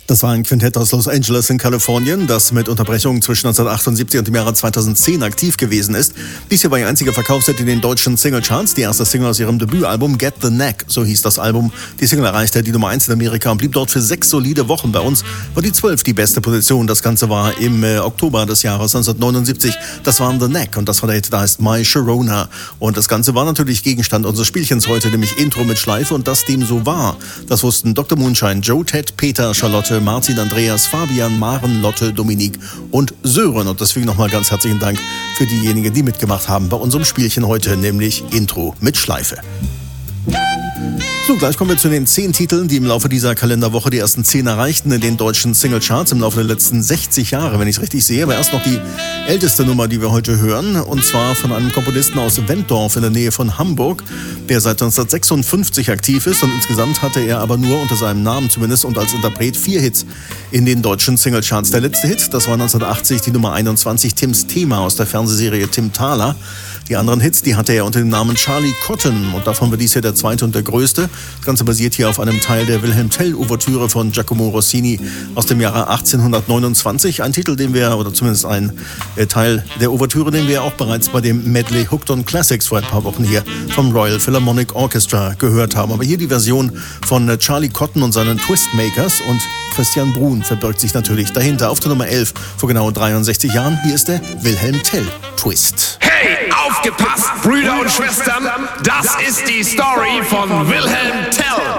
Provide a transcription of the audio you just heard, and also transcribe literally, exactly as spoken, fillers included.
Das war ein Quintett aus Los Angeles in Kalifornien, das mit Unterbrechungen zwischen neunzehnhundertachtundsiebzig und dem Jahre zweitausendzehn aktiv gewesen ist. Dies hier war ihr einziger Verkaufshit in den deutschen Singlecharts. Die erste Single aus ihrem Debütalbum Get the Knack, so hieß das Album. Die Single erreichte die Nummer eins in Amerika und blieb dort für sechs solide Wochen. Bei uns war die zwölf die beste Position. Das Ganze war im äh, Oktober des Jahres neunzehnhundertneunundsiebzig. Das war The Knack und das war der Hit, da heißt My Sharona. Und das Ganze war natürlich Gegenstand unseres Spielchens heute, nämlich Intro mit Schleife, und dass dem so war. Das wussten Doktor Moonshine, Joe, Ted, Peter, Charlotte, Martin, Andreas, Fabian, Maren, Lotte, Dominique und Sören. Und deswegen nochmal ganz herzlichen Dank für diejenigen, die mitgemacht haben bei unserem Spielchen heute, nämlich Intro mit Schleife. So, gleich kommen wir zu den zehn Titeln, die im Laufe dieser Kalenderwoche die ersten zehn erreichten in den deutschen Singlecharts im Laufe der letzten sechzig Jahre, wenn ich es richtig sehe. Aber erst noch die älteste Nummer, die wir heute hören, und zwar von einem Komponisten aus Wentorf in der Nähe von Hamburg, der seit neunzehnhundertsechsundfünfzig aktiv ist, und insgesamt hatte er aber nur unter seinem Namen zumindest und als Interpret vier Hits in den deutschen Singlecharts. Der letzte Hit, das war neunzehnhundertachtzig die Nummer einundzwanzig, Tims Thema aus der Fernsehserie Tim Thaler. Die anderen Hits, die hatte er unter dem Namen Charlie Cotton, und davon war dies hier der zweite und der größte. Das Ganze basiert hier auf einem Teil der Wilhelm Tell-Ouvertüre von Giacomo Rossini aus dem Jahre achtzehnhundertneunundzwanzig. Ein Titel, den wir, oder zumindest ein äh, Teil der Ouvertüre, den wir auch bereits bei dem Medley Hooked on Classics vor ein paar Wochen hier vom Royal Philharmonic Orchestra gehört haben. Aber hier die Version von äh, Charlie Cotton und seinen Twistmakers, und Christian Bruhn verbirgt sich natürlich dahinter. Auf der Nummer elf vor genau dreiundsechzig Jahren, hier ist der Wilhelm Tell Twist. Hey, aufgepasst, Brüder und Schwestern, das ist die Story von Wilhelm Tell.